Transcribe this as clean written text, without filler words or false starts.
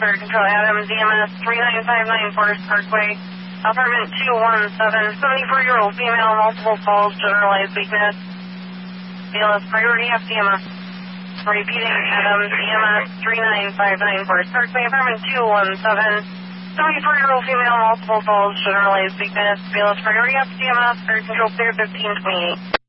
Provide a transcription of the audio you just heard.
Fire Control Adams, EMS 3959 Forest Parkway, apartment 217, 74-year-old female, multiple falls, generalized weakness, BLS priority FDMS. Repeating, Adams, EMS 3959 Forest Parkway, apartment 217, 74-year-old female, multiple falls, generalized weakness, BLS priority FDMS, Fire Control clear 1528.